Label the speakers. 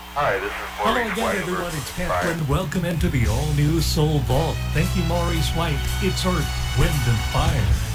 Speaker 1: Hi, this is
Speaker 2: Hello
Speaker 1: Maurice
Speaker 2: again,
Speaker 1: White.
Speaker 2: everyone.
Speaker 1: over
Speaker 2: It's
Speaker 1: from
Speaker 2: Pat
Speaker 1: Fire.
Speaker 2: Flynn. Welcome into the all-new Soul Vault. Thank you, Maurice White. It's Earth, Wind, and Fire.